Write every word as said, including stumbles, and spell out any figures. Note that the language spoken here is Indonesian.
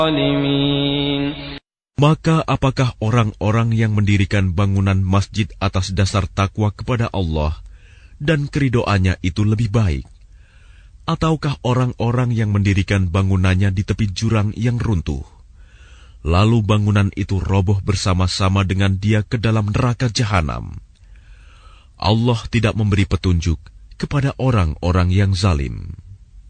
Maka apakah orang-orang yang mendirikan bangunan masjid atas dasar takwa kepada Allah dan keridoannya itu lebih baik? Ataukah orang-orang yang mendirikan bangunannya di tepi jurang yang runtuh, lalu bangunan itu roboh bersama-sama dengan dia ke dalam neraka jahanam? Allah tidak memberi petunjuk kepada orang-orang yang zalim.